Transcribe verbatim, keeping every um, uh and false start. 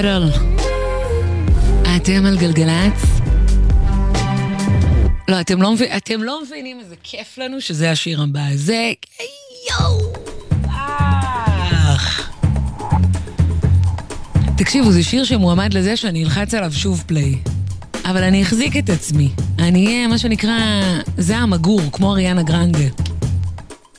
אתם על גלגלץ? לא, אתם לא, מבינים, אתם לא מבינים איזה כיף לנו שזה השיר הבא. זה... יואו! אך! תקשיבו, זה שיר שמועמד לזה שאני אלחץ עליו שוב פליי. אבל אני אחזיק את עצמי. אני אהיה מה שנקרא... זה המגור, כמו אריאנה גרנדה.